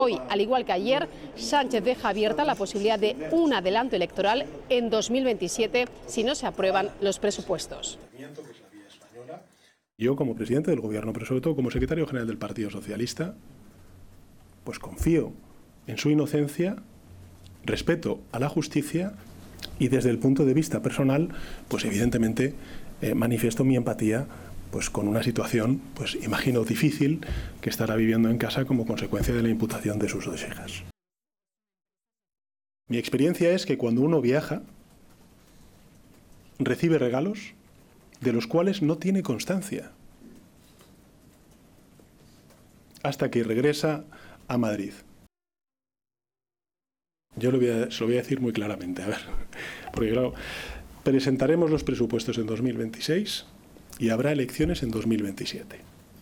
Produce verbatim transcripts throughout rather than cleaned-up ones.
Hoy, al igual que ayer, Sánchez deja abierta la posibilidad de un adelanto electoral en dos mil veintisiete si no se aprueban los presupuestos. Yo, como presidente del Gobierno, pero sobre todo como secretario general del Partido Socialista, pues confío en su inocencia, respeto a la justicia y desde el punto de vista personal, pues evidentemente eh, manifiesto mi empatía pues con una situación, pues imagino, difícil que estará viviendo en casa como consecuencia de la imputación de sus dos hijas. Mi experiencia es que cuando uno viaja, recibe regalos de los cuales no tiene constancia, hasta que regresa a Madrid. Yo lo voy a, se lo voy a decir muy claramente, a ver, porque claro, presentaremos los presupuestos en dos mil veintiséis y habrá elecciones en dos mil veintisiete.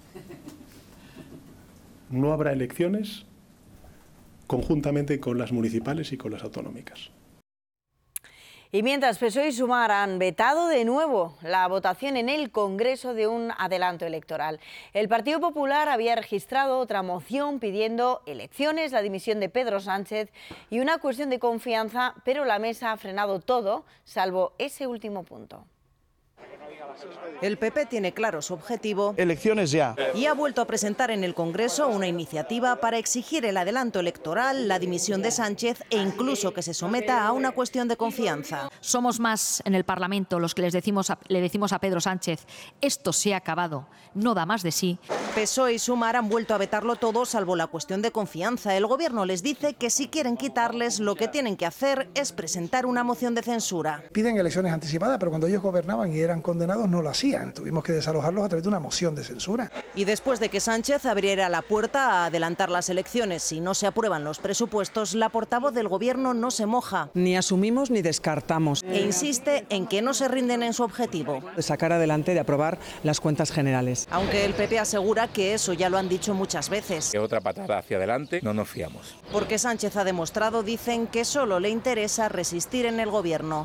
No habrá elecciones conjuntamente con las municipales y con las autonómicas. Y mientras P S O E y Sumar han vetado de nuevo la votación en el Congreso de un adelanto electoral. El Partido Popular había registrado otra moción pidiendo elecciones, la dimisión de Pedro Sánchez y una cuestión de confianza, pero la mesa ha frenado todo, salvo ese último punto. El P P tiene claro su objetivo. Elecciones ya. Y ha vuelto a presentar en el Congreso una iniciativa para exigir el adelanto electoral, la dimisión de Sánchez e incluso que se someta a una cuestión de confianza. Somos más en el Parlamento los que les decimos a, le decimos a Pedro Sánchez, esto se ha acabado, no da más de sí. P S O E y Sumar han vuelto a vetarlo todo salvo la cuestión de confianza. El Gobierno les dice que si quieren quitarles, lo que tienen que hacer es presentar una moción de censura. Piden elecciones anticipadas, pero cuando ellos gobernaban y eran condenados no lo hacían. Tuvimos que desalojarlos a través de una moción de censura. Y después de que Sánchez abriera la puerta a adelantar las elecciones si no se aprueban los presupuestos, la portavoz del Gobierno no se moja. Ni asumimos ni descartamos. E insiste en que no se rinden en su objetivo. De sacar adelante, de aprobar las cuentas generales. Aunque el P P asegura que eso ya lo han dicho muchas veces. Otra patada hacia adelante, no nos fiamos. Porque Sánchez ha demostrado, dicen, que solo le interesa resistir en el Gobierno.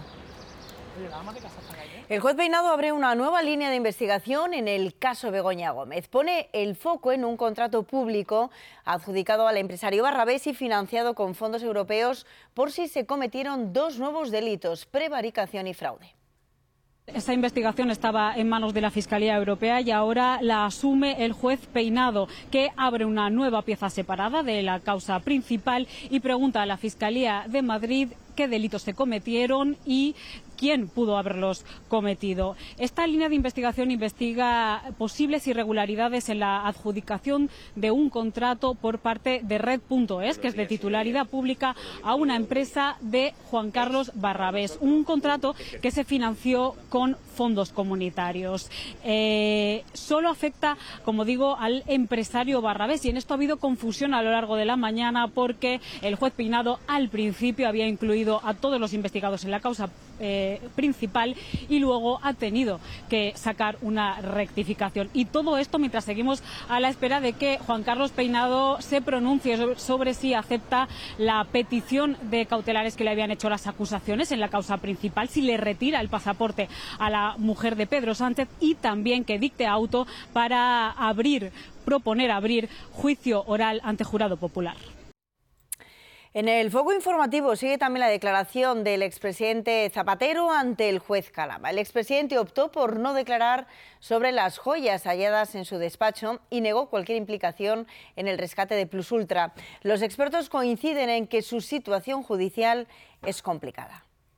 El juez Peinado abre una nueva línea de investigación en el caso Begoña Gómez. Pone el foco en un contrato público adjudicado al empresario Barrabés y financiado con fondos europeos por si se cometieron dos nuevos delitos, prevaricación y fraude. Esta investigación estaba en manos de la Fiscalía Europea y ahora la asume el juez Peinado, que abre una nueva pieza separada de la causa principal y pregunta a la Fiscalía de Madrid qué delitos se cometieron y quién pudo haberlos cometido. Esta línea de investigación investiga posibles irregularidades en la adjudicación de un contrato por parte de Red punto es, que es de titularidad pública, a una empresa de Juan Carlos Barrabés. Un contrato que se financió con fondos comunitarios. Eh, solo afecta, como digo, al empresario Barrabés, y en esto ha habido confusión a lo largo de la mañana porque el juez Peinado al principio había incluido a todos los investigados en la causa eh, principal y luego ha tenido que sacar una rectificación. Y todo esto mientras seguimos a la espera de que Juan Carlos Peinado se pronuncie sobre, sobre si acepta la petición de cautelares que le habían hecho las acusaciones en la causa principal, si le retira el pasaporte a la mujer de Pedro Sánchez y también que dicte auto para abrir, proponer abrir juicio oral ante jurado popular. En el foco informativo sigue también la declaración del expresidente Zapatero ante el juez Calama. El expresidente optó por no declarar sobre las joyas halladas en su despacho y negó cualquier implicación en el rescate de Plus Ultra. Los expertos coinciden en que su situación judicial es complicada.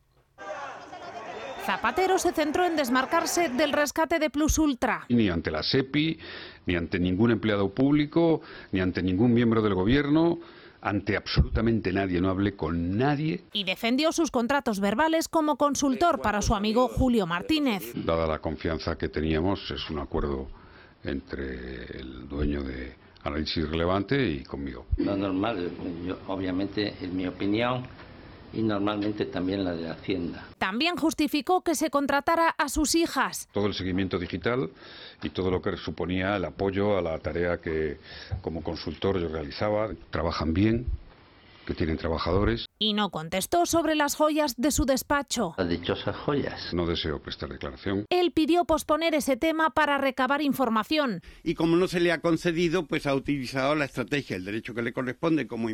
Zapatero se centró en desmarcarse del rescate de Plus Ultra. Ni ante la SEPI, ni ante ningún empleado público, ni ante ningún miembro del gobierno, ante absolutamente nadie, no hablé con nadie. Y defendió sus contratos verbales como consultor para su amigo Julio Martínez. Dada la confianza que teníamos, es un acuerdo entre el dueño de Análisis Relevante y conmigo. Lo normal, yo, obviamente, es mi opinión y normalmente también la de Hacienda. También justificó que se contratara a sus hijas. Todo el seguimiento digital y todo lo que suponía el apoyo a la tarea que como consultor yo realizaba. Trabajan bien, que tienen trabajadores. Y no contestó sobre las joyas de su despacho. Las dichosas joyas. No deseo prestar declaración. Él pidió posponer ese tema para recabar información. Y como no se le ha concedido, pues ha utilizado la estrategia, el derecho que le corresponde como